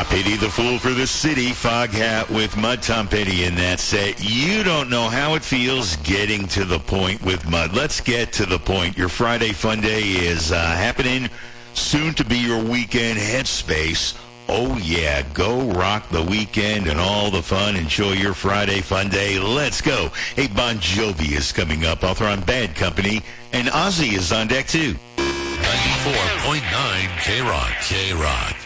Pity the fool for the city. Foghat with Mud. Tom Petty in that set. You don't know how it feels getting to the point with Mud. Let's get to the point. Your Friday Fun Day is happening. Soon to be your weekend headspace. Oh, yeah. Go rock the weekend and all the fun. Enjoy your Friday Fun Day. Let's go. Hey, Bon Jovi is coming up. Author on Bad Company. And Ozzy is on deck, too. 94.9 K-Rock. K-Rock.